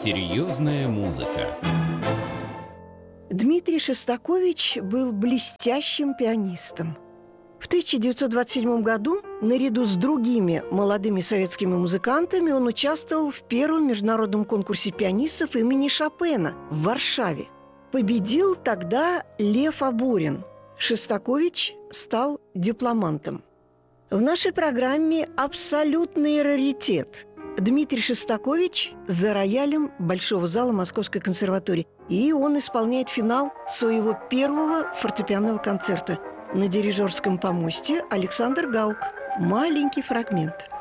Серьезная музыка. Дмитрий Шостакович был блестящим пианистом. В 1927 году наряду с другими молодыми советскими музыкантами он участвовал в первом международном конкурсе пианистов имени Шопена в Варшаве. Победил тогда Лев Аборин. Шостакович стал дипломантом. В нашей программе абсолютный раритет. Дмитрий Шостакович за роялем Большого зала Московской консерватории. И он исполняет финал своего первого фортепианного концерта. На дирижерском помосте Александр Гаук. Маленький фрагмент.